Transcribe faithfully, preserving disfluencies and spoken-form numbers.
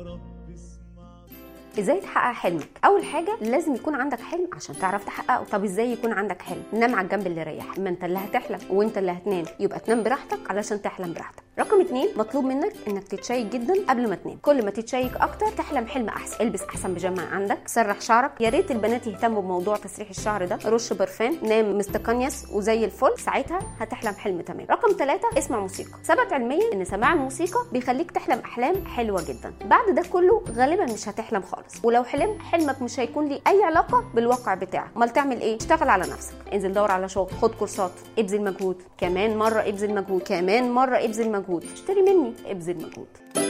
ازاي تحقق حلمك؟ اول حاجه لازم يكون عندك حلم عشان تعرف تحققه. طب ازاي يكون عندك حلم؟ نام على الجنب اللي يريحك. ما انت اللي هتحلم وانت اللي هتنام، يبقى تنام براحتك علشان تحلم براحتك. رقم اتنين، مطلوب منك انك تتشيك جدا قبل ما تنام. كل ما تتشيك اكتر تحلم حلم احسن. البس احسن بيجامه عندك، سرح شعرك. يا ريت البنات يهتموا بموضوع تسريح الشعر ده. رش برفان، نام مستقنيس وزي الفل، ساعتها هتحلم حلم تمام. رقم ثلاثة، اسمع موسيقى. ثبت علميا ان سماع الموسيقى بيخليك تحلم احلام حلوه جدا. بعد ده كله غالبا مش هتحلم خالص، ولو حلمت حلمك مش هيكون ليه اي علاقه بالواقع بتاعك. امال تعمل ايه؟ اشتغل على نفسك، انزل دور على شغل، خد كورسات، ابذل مجهود، كمان مره ابذل مجهود، كمان مره ابذل مجهود، اشتري مني، ابذل مجهود.